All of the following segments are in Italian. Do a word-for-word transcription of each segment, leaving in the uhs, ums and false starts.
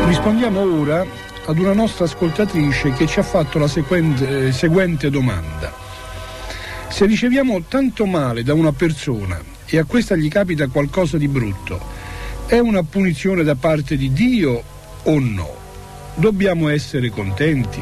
Rispondiamo ora ad una nostra ascoltatrice che ci ha fatto la sequente, eh, seguente domanda. Se riceviamo tanto male da una persona e a questa gli capita qualcosa di brutto, è una punizione da parte di Dio o no? Dobbiamo essere contenti?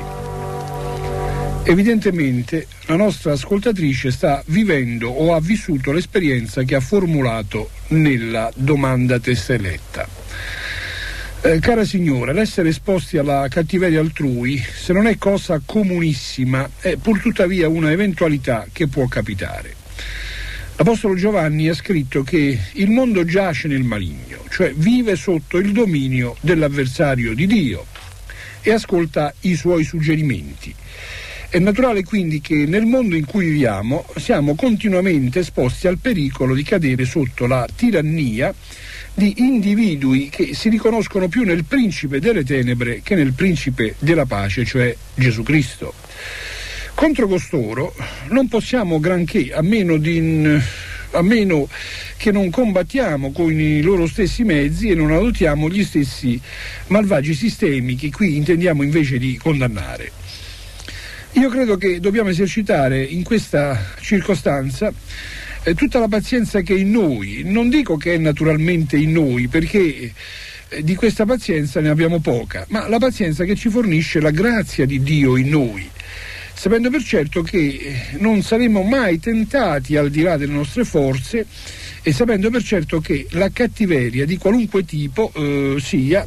Evidentemente la nostra ascoltatrice sta vivendo o ha vissuto l'esperienza che ha formulato nella domanda testé letta. Eh, cara signora, l'essere esposti alla cattiveria altrui, se non è cosa comunissima, è pur tuttavia una eventualità che può capitare. L'Apostolo Giovanni ha scritto che il mondo giace nel maligno, cioè vive sotto il dominio dell'avversario di Dio e ascolta i suoi suggerimenti. È naturale quindi che nel mondo in cui viviamo siamo continuamente esposti al pericolo di cadere sotto la tirannia di individui che si riconoscono più nel principe delle tenebre che nel principe della pace, cioè Gesù Cristo. Contro costoro non possiamo granché, a meno, di, a meno che non combattiamo con i loro stessi mezzi e non adottiamo gli stessi malvagi sistemi che qui intendiamo invece di condannare. Io credo che dobbiamo esercitare in questa circostanza eh, tutta la pazienza che è in noi. Non dico che è naturalmente in noi, perché eh, di questa pazienza ne abbiamo poca, ma la pazienza che ci fornisce la grazia di Dio in noi, sapendo per certo che non saremo mai tentati al di là delle nostre forze e sapendo per certo che la cattiveria di qualunque tipo eh, sia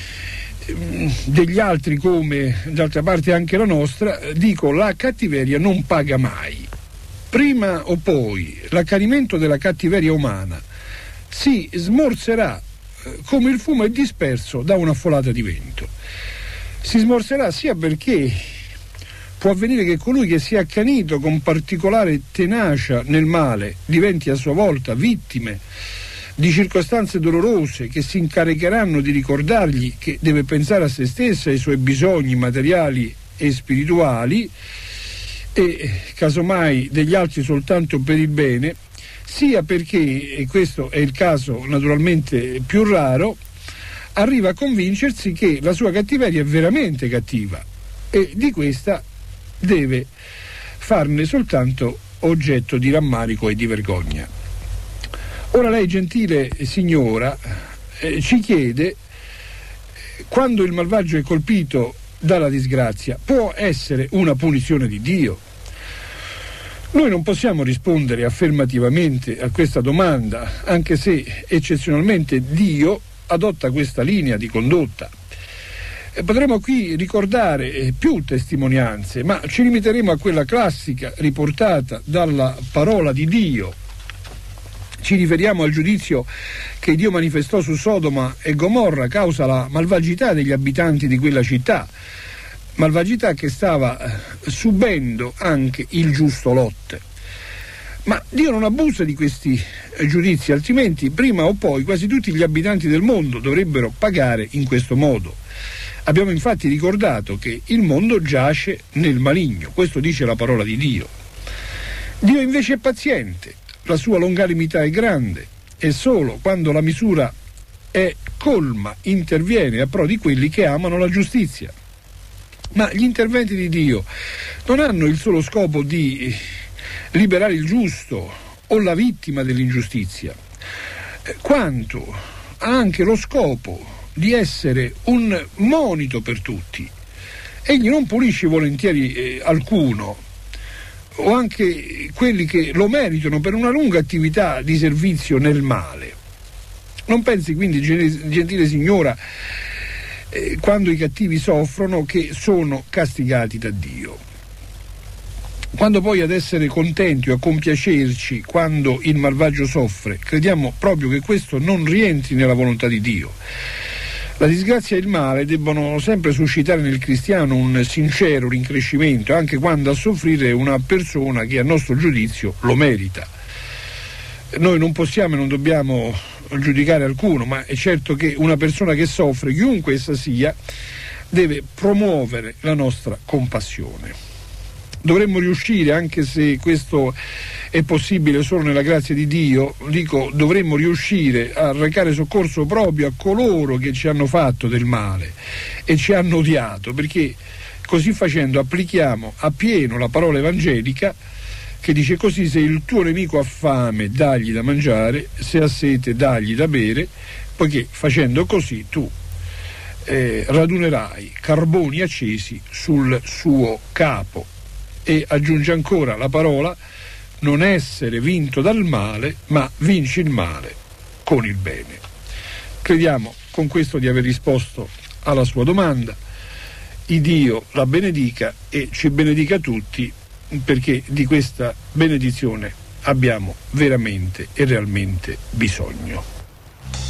degli altri come d'altra parte anche la nostra, dico, la cattiveria non paga mai. Prima o poi l'accanimento della cattiveria umana si smorzerà come il fumo è disperso da una folata di vento. Si smorzerà sia perché può avvenire che colui che si è accanito con particolare tenacia nel male diventi a sua volta vittime di circostanze dolorose che si incaricheranno di ricordargli che deve pensare a se stesso, ai suoi bisogni materiali e spirituali e casomai degli altri soltanto per il bene, sia perché, e questo è il caso naturalmente più raro, arriva a convincersi che la sua cattiveria è veramente cattiva e di questa deve farne soltanto oggetto di rammarico e di vergogna. Ora lei, gentile signora, eh, ci chiede, quando il malvagio è colpito dalla disgrazia, può essere una punizione di Dio? Noi non possiamo rispondere affermativamente a questa domanda, anche se eccezionalmente Dio adotta questa linea di condotta. E potremmo qui ricordare più testimonianze, ma ci limiteremo a quella classica riportata dalla parola di Dio. Ci riferiamo al giudizio che Dio manifestò su Sodoma e Gomorra causa la malvagità degli abitanti di quella città, malvagità che stava subendo anche il giusto Lot. Ma Dio non abusa di questi giudizi, altrimenti prima o poi quasi tutti gli abitanti del mondo dovrebbero pagare in questo modo. Abbiamo infatti ricordato che il mondo giace nel maligno, questo dice la parola di Dio. Dio invece è paziente. La sua longanimità è grande e solo quando la misura è colma interviene a pro di quelli che amano la giustizia. Ma gli interventi di Dio non hanno il solo scopo di liberare il giusto o la vittima dell'ingiustizia, quanto ha anche lo scopo di essere un monito per tutti. Egli non punisce volentieri eh, alcuno, o anche quelli che lo meritano per una lunga attività di servizio nel male. Non pensi quindi, gentile signora, eh, quando i cattivi soffrono, che sono castigati da Dio. Quando poi ad essere contenti o a compiacerci quando il malvagio soffre, crediamo proprio che questo non rientri nella volontà di Dio. La disgrazia e il male debbono sempre suscitare nel cristiano un sincero rincrescimento, anche quando a soffrire è una persona che a nostro giudizio lo merita. Noi non possiamo e non dobbiamo giudicare alcuno, ma è certo che una persona che soffre, chiunque essa sia, deve promuovere la nostra compassione. dovremmo riuscire, anche se questo è possibile solo nella grazia di Dio, dico dovremmo riuscire a recare soccorso proprio a coloro che ci hanno fatto del male e ci hanno odiato, perché così facendo applichiamo appieno la parola evangelica che dice così: se il tuo nemico ha fame dagli da mangiare, se ha sete dagli da bere, poiché facendo così tu eh, radunerai carboni accesi sul suo capo. E aggiunge ancora la parola: non essere vinto dal male, ma vinci il male con il bene. Crediamo con questo di aver risposto alla sua domanda. Il Dio la benedica e ci benedica tutti, perché di questa benedizione abbiamo veramente e realmente bisogno.